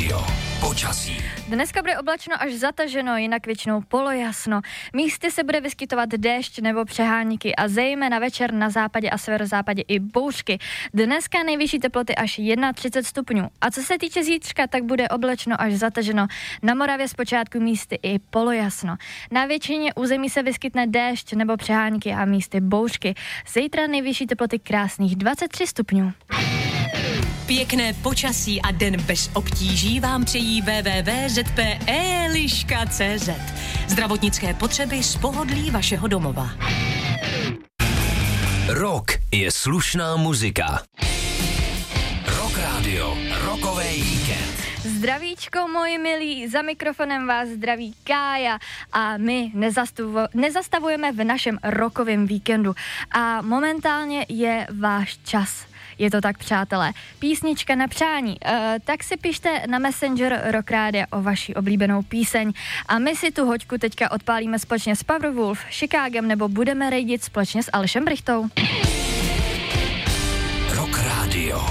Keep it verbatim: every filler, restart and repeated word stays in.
Radio. Počasí. Dneska bude oblačno až zataženo, jinak většinou polojasno. Místy se bude vyskytovat déšť nebo přehánky a zejména večer na západě a severozápadě i bouřky. Dneska nejvyšší teploty až třicet jedna stupňů. A co se týče zítřka, tak bude oblačno až zataženo. Na Moravě zpočátku místy i polojasno. Na většině území se vyskytne déšť nebo přehánky a místy bouřky. Zítra nejvyšší teploty krásných dvacet tři stupňů. Pěkné počasí a den bez obtíží vám přejí w w w tečka z p e liška tečka c z. Zdravotnické potřeby z pohodlí vašeho domova. Rock je slušná muzika. Rock Radio, rokový víkend. Zdravíčko, moji milí, za mikrofonem vás zdraví Kája a my nezastavu, nezastavujeme v našem rockovém víkendu a momentálně je váš čas. Je to tak, přátelé. Písnička na přání. E, tak si pište na Messenger Rock Radio o vaši oblíbenou píseň a my si tu hoďku teďka odpálíme společně s Powerwolf, Chicagem nebo budeme rejdit společně s Alešem Brichtou. Rock Radio.